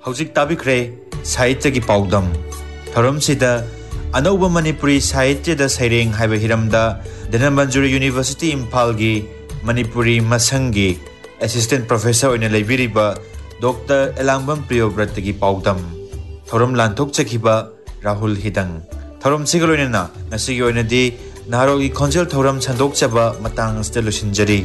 हौजिक ताबिख्रे साहित्य की पाउदम थौरम सिदा अनौब मणिपुरी साहित्य the सैरेंग HYBE हिरमदा Dhanamanjuri university Imphal की मणिपुरी मसंगी असिस्टेंट प्रोफेसर ओइने लेबिरिबा डॉक्टर एलांगबम प्रियोव्रत की पाउदम थौरम लांथोक चखिबा राहुल हिदंग थौरम सिगलोइनेना नसिगी ओइनेदी नारोगी खोंजेल थौरम संदोकचबा मतंग स्ते लुसिनजरी।